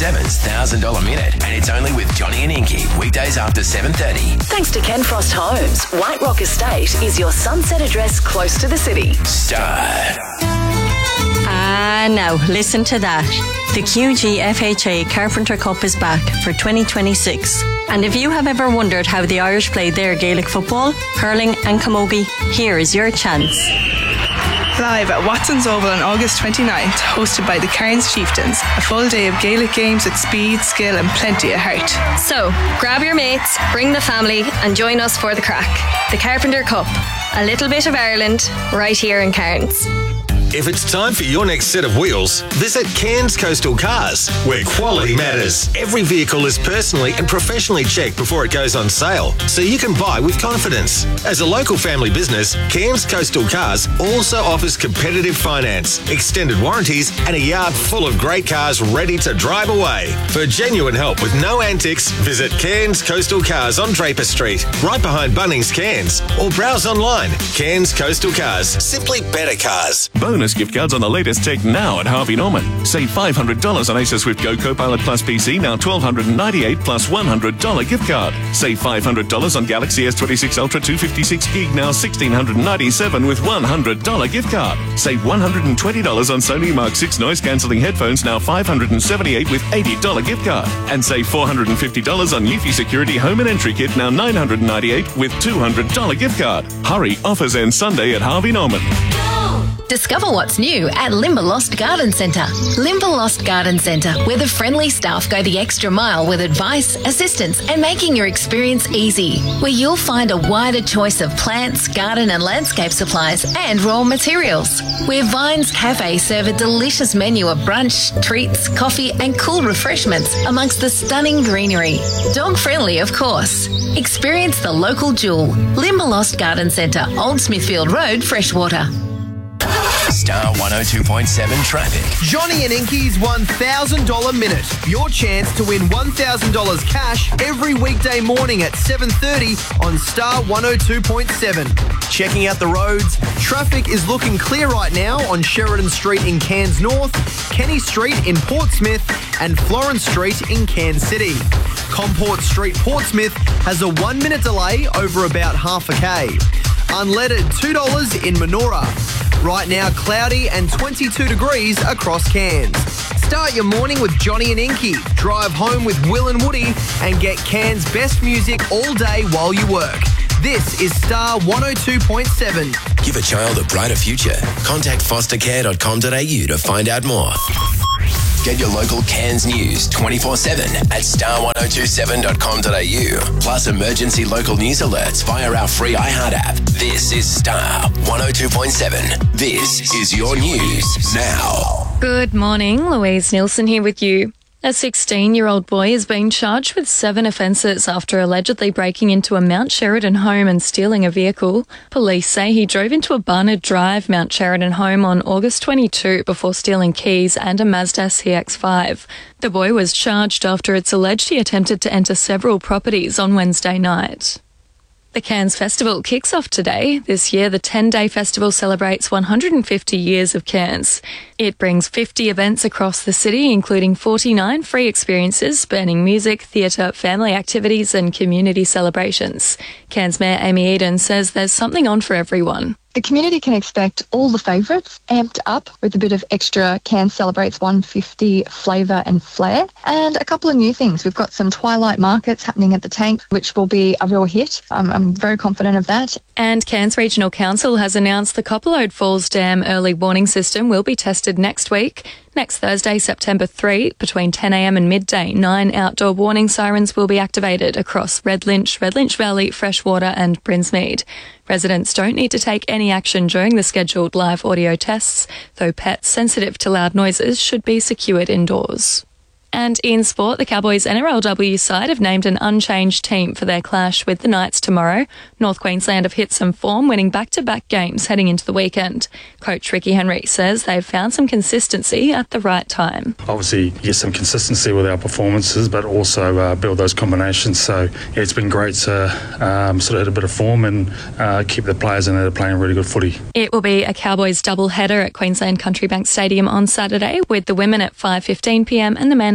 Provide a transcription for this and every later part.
102.7's $1,000 Minute, and it's only with Johnny and Inky, weekdays after 7:30. Thanks to Ken Frost Homes, White Rock Estate is your sunset address close to the city. Star. Now, listen to that. The QG FHA Carpenter Cup is back for 2026. And if you have ever wondered how the Irish play their Gaelic football, hurling and camogie, here is your chance. Live at Watson's Oval on August 29th, hosted by the Cairns Chieftains. A full day of Gaelic games with speed, skill and plenty of heart. So, grab your mates, bring the family and join us for the crack. The Carpenter Cup. A little bit of Ireland, right here in Cairns. If it's time for your next set of wheels, visit Cairns Coastal Cars, where quality matters. Every vehicle is personally and professionally checked before it goes on sale, so you can buy with confidence. As a local family business, Cairns Coastal Cars also offers competitive finance, extended warranties, and a yard full of great cars ready to drive away. For genuine help with no antics, visit Cairns Coastal Cars on Draper Street, right behind Bunnings Cairns, or browse online. Cairns Coastal Cars, simply better cars. Bonus gift cards on the latest tech now at Harvey Norman. Save $500 on Acer Swift Go Copilot Plus PC, now $1,298 plus $100 gift card. Save $500 on Galaxy S26 Ultra 256 gig, now $1,697 with $100 gift card. Save $120 on Sony Mark 6 noise cancelling headphones, now $578 with $80 gift card. And save $450 on Eufy Security Home and Entry Kit, now $998 with $200 gift card. Hurry, offers end Sunday at Harvey Norman. Discover what's new at Limberlost Garden Centre. Limberlost Garden Centre, where the friendly staff go the extra mile with advice, assistance and making your experience easy. Where you'll find a wider choice of plants, garden and landscape supplies and raw materials. Where Vines Cafe serve a delicious menu of brunch, treats, coffee and cool refreshments amongst the stunning greenery. Dog friendly, of course. Experience the local jewel. Limberlost Garden Centre, Old Smithfield Road, Freshwater. Star 102.7 traffic. Johnny and Inky's $1,000 Minute. Your chance to win $1,000 cash every weekday morning at 7:30 on Star 102.7. Checking out the roads. Traffic is looking clear right now on Sheridan Street in Cairns North, Kenny Street in Portsmouth and Florence Street in Cairns City. Comport Street, Portsmouth has a 1-minute delay over about half a K. Unleaded $2 in Manoora. Right now, cloudy and 22 degrees across Cairns. Start your morning with Johnny and Inky. Drive home with Will and Woody and get Cairns' best music all day while you work. This is Star 102.7. Give a child a brighter future. Contact fostercare.com.au to find out more. Get your local Cairns news 24/7 at star1027.com.au. Plus emergency local news alerts via our free iHeart app. This is Star 102.7. This is your news now. Good morning, Louise Nielsen here with you. A 16-year-old boy is being charged with 7 offences after allegedly breaking into a Mount Sheridan home and stealing a vehicle. Police say he drove into a Barnard Drive Mount Sheridan home on August 22 before stealing keys and a Mazda CX-5. The boy was charged after it's alleged he attempted to enter several properties on Wednesday night. The Cairns Festival kicks off today. This year, the 10-day festival celebrates 150 years of Cairns. It brings 50 events across the city, including 49 free experiences spanning music, theatre, family activities and community celebrations. Cairns Mayor Amy Eden says there's something on for everyone. The community can expect all the favourites amped up with a bit of extra Cairns Celebrates 150 flavour and flair. And a couple of new things. We've got some twilight markets happening at the Tank, which will be a real hit. I'm very confident of that. And Cairns Regional Council has announced the Coppelode Falls Dam early warning system will be tested next week. Next Thursday, September 3, between 10 a.m. and midday, 9 outdoor warning sirens will be activated across Red Lynch Valley, Freshwater and Brinsmead. Residents don't need to take any action during the scheduled live audio tests, though pets sensitive to loud noises should be secured indoors. And in sport, the Cowboys NRLW side have named an unchanged team for their clash with the Knights tomorrow. North Queensland have hit some form, winning back-to-back games heading into the weekend. Coach Ricky Henry says they've found some consistency at the right time. Obviously, get some consistency with our performances, but also build those combinations. So yeah, it's been great to sort of hit a bit of form and keep the players in there playing really good footy. It will be a Cowboys double-header at Queensland Country Bank Stadium on Saturday, with the women at 5:15 p.m. and the men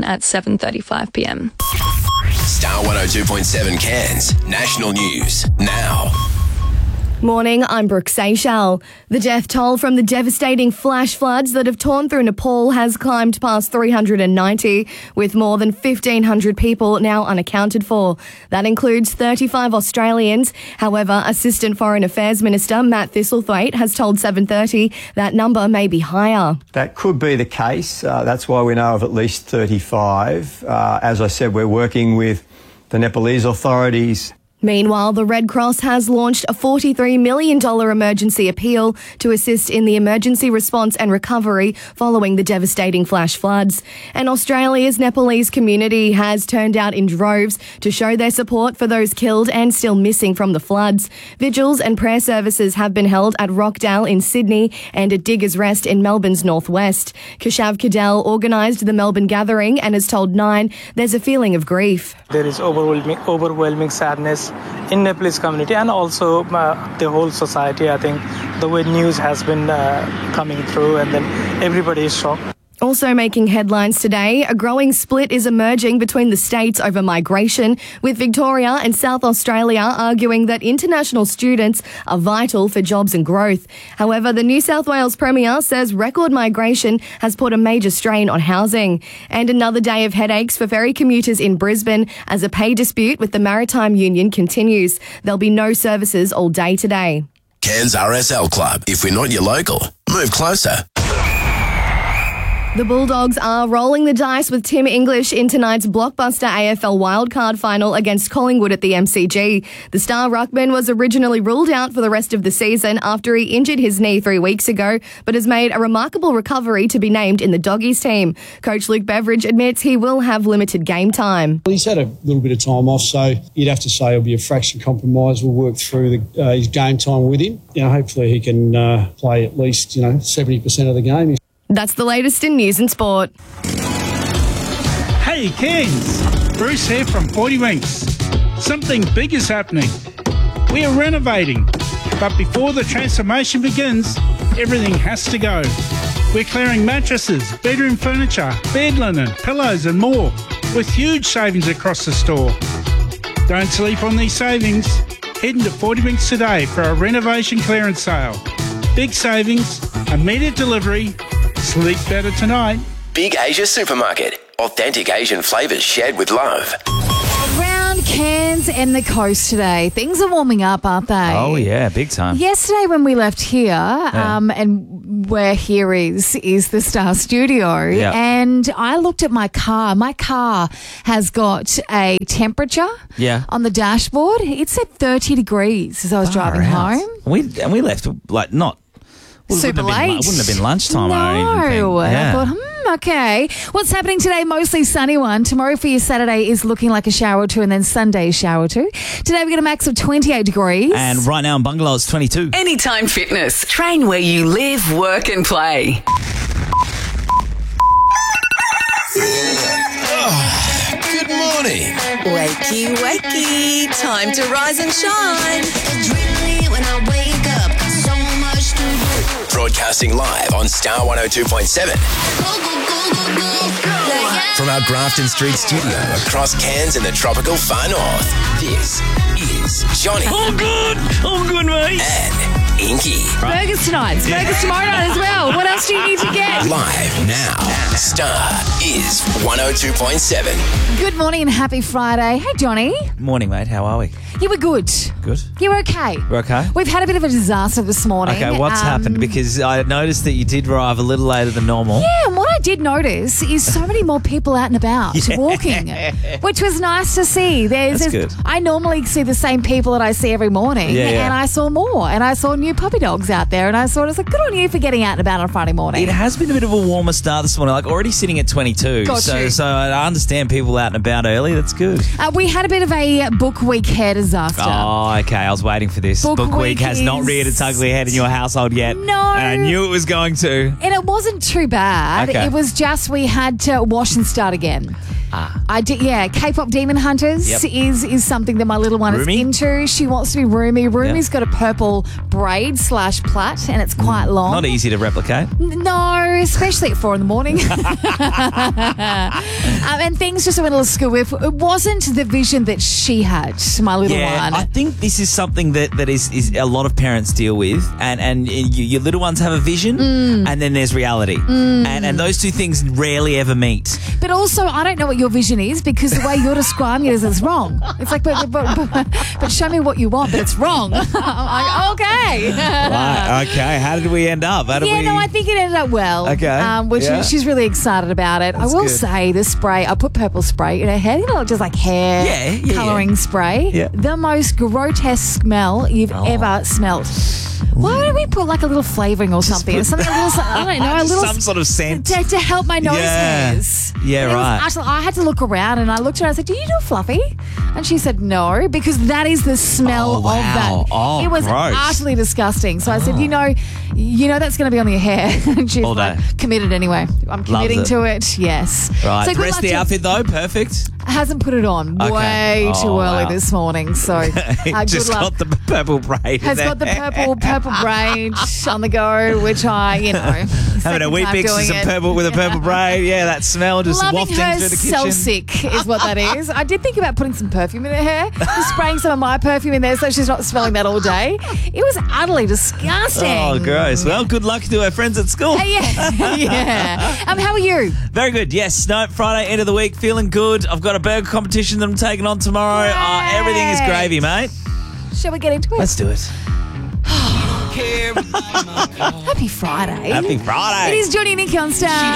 at 7:35 p.m. Star 102.7 Cairns. National News now. Morning, I'm Brooke Seychelles. The death toll from the devastating flash floods that have torn through Nepal has climbed past 390, with more than 1,500 people now unaccounted for. That includes 35 Australians. However, Assistant Foreign Affairs Minister Matt Thistlethwaite has told 7:30 that number may be higher. That could be the case. That's why we know of at least 35. As I said, we're working with the Nepalese authorities. Meanwhile, the Red Cross has launched a $43 million emergency appeal to assist in the emergency response and recovery following the devastating flash floods. And Australia's Nepalese community has turned out in droves to show their support for those killed and still missing from the floods. Vigils and prayer services have been held at Rockdale in Sydney and at Diggers Rest in Melbourne's northwest. Kashav Cadell organised the Melbourne gathering and has told Nine there's a feeling of grief. There is overwhelming sadness in Nepalese community and also the whole society. I think the way news has been coming through, and then everybody is shocked. Also making headlines today, a growing split is emerging between the states over migration, with Victoria and South Australia arguing that international students are vital for jobs and growth. However, the New South Wales Premier says record migration has put a major strain on housing. And another day of headaches for ferry commuters in Brisbane as a pay dispute with the Maritime Union continues. There'll be no services all day today. Cairns RSL Club. If we're not your local, move closer. The Bulldogs are rolling the dice with Tim English in tonight's blockbuster AFL wildcard final against Collingwood at the MCG. The star ruckman was originally ruled out for the rest of the season after he injured his knee 3 weeks ago, but has made a remarkable recovery to be named in the Doggies team. Coach Luke Beveridge admits he will have limited game time. He's had a little bit of time off, so you'd have to say it'll be a fraction compromise. We'll work through his game time with him. Hopefully he can play at least 70% of the game. That's the latest in news and sport. Hey Cairns, Bruce here from 40 Winks. Something big is happening. We are renovating, but before the transformation begins, everything has to go. We're clearing mattresses, bedroom furniture, bed linen, pillows and more, with huge savings across the store. Don't sleep on these savings. Head into 40 Winks today for a renovation clearance sale. Big savings, immediate delivery. Sleep better tonight. Big Asia Supermarket. Authentic Asian flavours shared with love. Around Cairns and the coast today, things are warming up, aren't they? Oh, yeah, big time. Yesterday when we left here, and where here is the Star Studio, and I looked at my car. My car has got a temperature on the dashboard. It said 30 degrees as I was driving home. We left, not... Super late. It wouldn't have been lunchtime. No. Yeah. I thought, okay. What's happening today? Mostly sunny one. Tomorrow for your Saturday is looking like a shower or two, and then Sunday shower or two. Today we got a max of 28 degrees. And right now in Bungalow it's 22. Anytime Fitness. Train where you live, work and play. Good morning. Wakey, wakey. Time to rise and shine. When I wake up, so much to do. Broadcasting live on Star 102.7. From our Grafton Street studio across Cairns in the tropical far north, this is Johnny. Oh, good, mate. And Inky. Burgers tonight. Burgers tomorrow night as well. What else do you need to get? Live now. Star is 102.7. Good morning and happy Friday. Hey, Johnny. Morning, mate. How are we? You were good. Good. You were okay. We're okay? We've had a bit of a disaster this morning. Okay, what's happened? Because I noticed that you did arrive a little later than normal. Yeah, and what I did notice is so many more people out and about walking, which was nice to see. That's good. I normally see the same people that I see every morning, and I saw more, and I saw new puppy dogs out there, and I thought, good on you for getting out and about on Friday morning. It has been a bit of a warmer start this morning, already sitting at 22. So I understand people out and about early. That's good. We had a bit of a book week hair disaster. Oh, okay. I was waiting for this. Book week has not reared its ugly head in your household yet. No. And I knew it was going to. And it wasn't too bad. Okay. It was just we had to wash and start again. I did, K-pop Demon Hunters is something that my little one Rumi? is into. She wants to be Rumi. Rumi's got a purple braid / plait, and it's quite long. Not easy to replicate. No, especially at 4 a.m. And things just went a little school with. It wasn't the vision that she had, my little one. I think this is something that is a lot of parents deal with, and your little ones have a vision, and then there's reality, and those two things rarely ever meet. But also, I don't know what your vision is, because the way you're describing it is wrong. It's like, but show me what you want, but it's wrong. I'm like, okay. Right, okay. How did we end up? I think it ended up well. Okay. She's really excited about it. That's I will good. say the spray, I put purple spray in her hair, just like hair colouring spray. Yeah. The most grotesque smell you've ever smelt. Why don't we put like a little flavouring or something? Something a little, I don't know, a little some sort of scent to help my nose hairs. Yeah, And it was right. actually, I had to look around, and I looked at her and I said, "Do you do fluffy?" And she said, "No," because that is the smell of that. Oh, it was gross. utterly disgusting. So I said, you know that's going to be on your hair. And she's All day. like, committed anyway. I'm committing Loves it. to it. Yes. Right. So The good rest luck of the to- outfit, though, perfect. Hasn't put it on. Okay. Way too Oh, early wow. this morning. So good Just luck. got the purple braid. Has got the purple braid on the go, which I, Having a wheat bix with some purple with a purple braid. Yeah, that smell just Loving wafting her through the kitchen. cell sick is what that is. I did think about putting some perfume in her hair, just spraying some of my perfume in there so she's not smelling that all day. It was utterly disgusting. Oh, gross. Well, good luck to her friends at school. Yeah. How are you? Very good. Yes. No, Friday, end of the week, feeling good. I've got a burger competition that I'm taking on tomorrow. Everything is gravy, mate. Shall we get into it? Let's do it. Happy Friday. Happy Friday. It is Johnny and Nick on Star.